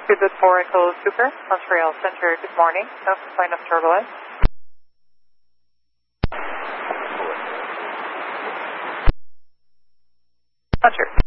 Good 4 Echo Super, Montreal Center, good morning. No sign of turbulence. Roger.